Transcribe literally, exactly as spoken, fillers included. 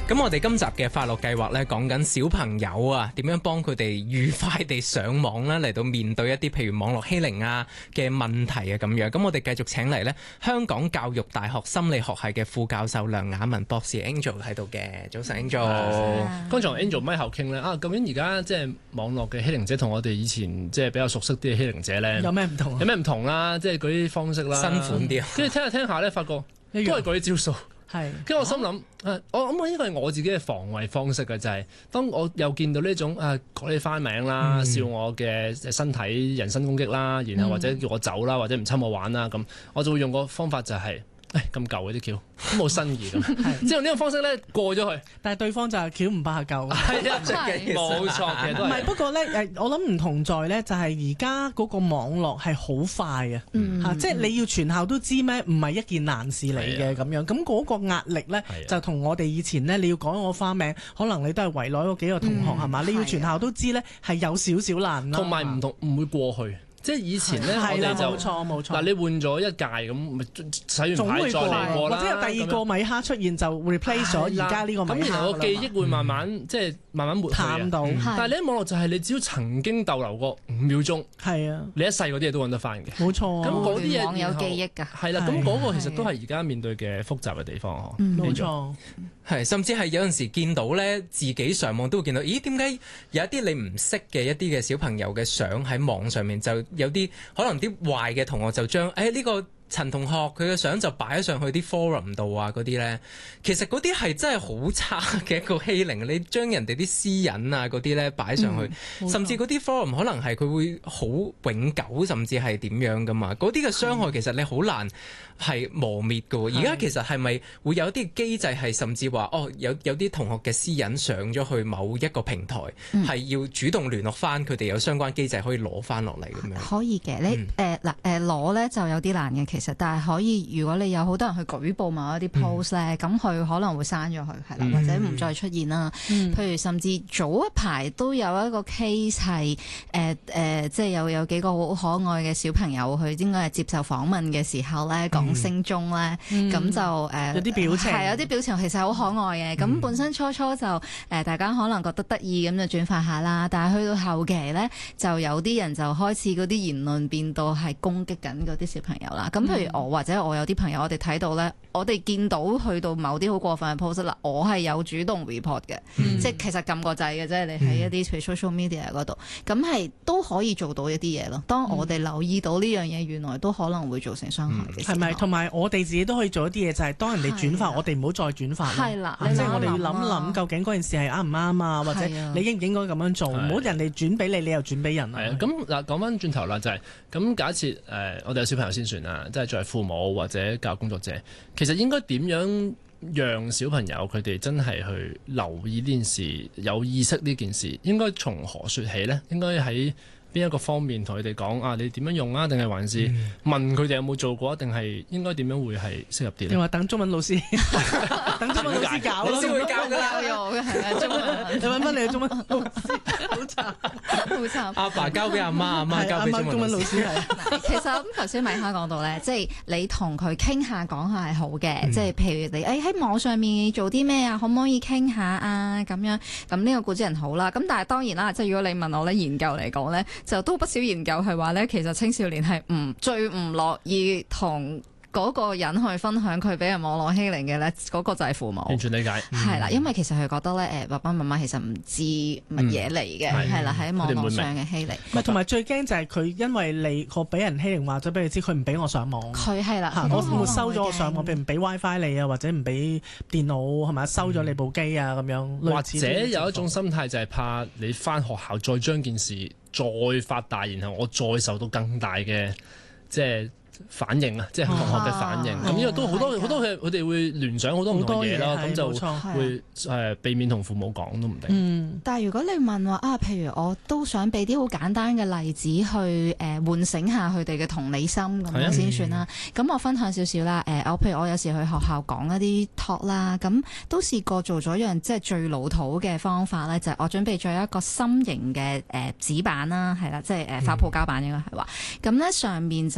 咁我哋今集嘅快樂計劃咧，講緊小朋友啊，點樣幫佢哋愉快地上網啦，嚟到面對一啲譬如網絡欺凌啊嘅問題啊咁樣。咁我哋繼續請嚟咧香港教育大學心理學系嘅副教授梁雅文博士 Angel 喺度嘅。早晨 Angel。 剛才 Angel 咪後傾咧啊，究竟而家即係網絡嘅欺凌者同我哋以前即係比較熟悉啲嘅欺凌者咧， 有咩唔同？ 有咩唔同啦？即係嗰啲方式啦， 新款啲。 跟住聽下聽下咧，發覺都係嗰啲招數。 係， 跟住我心諗，誒，我諗我呢個係我自己嘅防衛方式嘅，就係、是、當我又見到呢種誒改你花名啦、嗯、笑我嘅身體人身攻擊啦，然後或者叫我走啦，或者唔侵我玩啦，咁我就會用個方法就係、是。誒咁舊嗰啲橋都冇新意咁，即係用呢個方式咧過咗去， 但係對方就係橋唔怕舊， 係啊，冇錯嘅都係。 唔係不過咧誒，我諗唔同在咧，就係而家嗰個網絡係好快啊，嚇，即係你要全校都知咩？唔係一件難事嚟嘅咁樣。咁嗰個壓力咧就同我哋以前咧，你要講我花名，可能你都係圍內嗰幾個同學係嘛？你要全校都知咧，係有少少難啦。 同埋唔同唔會過去。即係以前咧，我哋就冇錯冇錯。 嗱，你換咗一屆咁，咪洗完牌再嚟過啦。 或者有第二個米哈出現就 replace 咗而家呢個米哈。 咁然後個記憶會慢慢即係慢慢抹去啊。 到， 但係你喺網絡就係你只要曾經逗留過五秒鐘，係啊，你一世嗰啲嘢都揾得翻嘅。冇錯。咁嗰啲嘢網友記憶㗎。 係啦，咁嗰個其實都係而家面對嘅複雜嘅地方呵。 冇錯。 係，甚至係有陣時見到咧，自己上網都會見到，咦？點解有一啲你唔識嘅一啲嘅小朋友嘅相喺網上面，就有啲可能啲壞嘅同學就將誒呢個陳同學佢嘅相就擺咗上去啲 forum 度啊嗰啲咧，其實嗰啲係真係好差嘅一個欺凌。你將人哋啲私隱啊嗰啲咧擺上去，嗯、甚至嗰啲 forum 可能係佢會好永久，甚至係點樣噶嘛？嗰啲嘅傷害其實你好難係磨滅㗎喎。而家其實係咪會有啲機制係甚至話哦有有啲同學嘅私隱上咗去某一個平台，係、嗯、要主動聯絡翻佢哋，有相關機制可以攞翻落嚟咁樣？ 可以嘅，你誒嗱誒攞咧就有啲難嘅，其實但係可以，如果你有好多人去舉報某一啲 post 咧、嗯，咁佢可能會刪咗佢，係啦、嗯，或者唔再出現啦。嗯、譬如甚至早一排都有一個 case 係誒誒，即係有有幾個好可愛嘅小朋友，佢應該係接受訪問嘅時候咧講聲中咧，咁、嗯、就誒、呃、 有啲表情， 係有啲表情其實好可愛嘅。咁、嗯、本身初初就誒、呃、大家可能覺得得意咁就轉發下啦，但係去到後期咧，就有啲人就開始嗰啲言論變到係攻擊緊嗰啲小朋友啦。咁譬如我或者我有啲朋友，我哋睇到咧，我哋見到去到某啲好過分嘅 post 啦，我係有主動 report 嘅，嗯、即係其實撳個掣嘅啫。你喺一啲譬如 social media 嗰度，咁係都可以做到一啲嘢咯。當我哋留意到呢樣嘢，原來都可能會造成傷害嘅時候，係咪？ 同埋我哋自己都可以做一啲嘢，就係、是、當人哋轉發，我哋唔好再轉發。係啦，即係我哋要諗諗究竟嗰件事係啱唔啱啊，或者你應唔應該咁樣做？唔好人哋轉俾你，你又轉俾人啊。 係啊，咁嗱講翻轉頭啦，就係、是、咁假設誒、呃，我哋有小朋友先算啦，即係作為父母或者教育工作者，其實應該點樣讓小朋友佢哋真係去留意呢件事，有意識呢件事，應該從何說起呢？應該喺邊一個方面同佢哋講啊？你點樣用啊？定係還是問佢哋有冇做過？定係應該點樣會係適合啲咧？ 你話等中文老師，等中文老師教， 老師會教㗎啦。 係啊，中文， 你揾翻你嘅中文老師，好慘， 好慘。 阿爸交俾阿媽，阿媽交俾中文老師。 其實咁頭先米哈講到咧，即係你同佢傾下講下係好嘅，即係譬如你誒喺網上面做啲咩啊？可唔可以傾下啊？咁樣咁呢個固之人好啦。咁但係當然啦，即係如果你問我咧，研究嚟講咧。就都不少研究係話咧，其實青少年係唔最唔樂意同嗰個人去分享佢俾人網絡欺凌嘅咧，嗰、嗰個就係父母。 完全理解。 係啦、嗯，因為其實佢覺得咧，誒爸爸媽媽其實唔知乜嘢嚟嘅，係啦、嗯，喺網絡上嘅欺凌。 唔係，同埋最驚就係佢因為你個俾人欺凌，話咗俾你知，佢唔俾我上網。 佢係啦， 我沒收咗我上網，譬如唔俾 WiFi 你啊，或者唔俾電腦係咪收咗你部機啊咁樣。 或者有一種心態就係怕你翻學校再將件事再發大，然後我再受到更大嘅即係反應啊，即係同學嘅反應。咁呢個都好多好多佢佢哋會聯想好多唔同嘢啦，咁就會誒避免同父母講都唔定。 嗯，但係如果你問話啊，譬如我都想俾啲好簡單嘅例子去誒喚醒下佢哋嘅同理心咁樣先算啦。咁我分享少少啦。誒，我譬如我有時去學校講一啲 talk 啦，咁都試過做咗一樣即係最老土嘅方法咧，就係我準備咗一個心形嘅誒紙板啦，係啦，即係誒發泡膠板應該係話，咁咧上面就